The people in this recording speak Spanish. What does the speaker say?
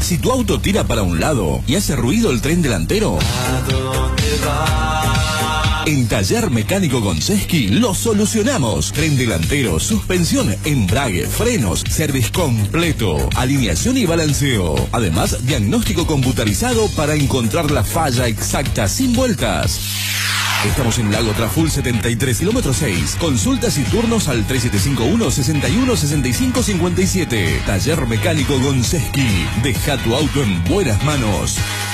Si tu auto tira para un lado y hace ruido el tren delantero, ¿a dónde vas? en Taller Mecánico Gonseski lo solucionamos. Tren delantero, suspensión, embrague, frenos, service completo, alineación y balanceo. Además, diagnóstico computarizado para encontrar la falla exacta sin vueltas. Estamos en Lago Traful 73, kilómetro 6. Consultas y turnos al 3751-616557. Taller Mecánico Gonseski. Deja tu auto en buenas manos.